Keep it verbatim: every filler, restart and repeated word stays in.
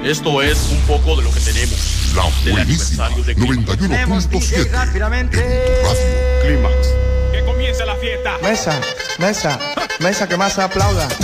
Esto es un poco de lo que tenemos. La del buenísima aniversario de Clímax. noventa y uno punto siete. Rápidamente. Clímax. Que comience la fiesta. Mesa, mesa, mesa, que más se aplauda.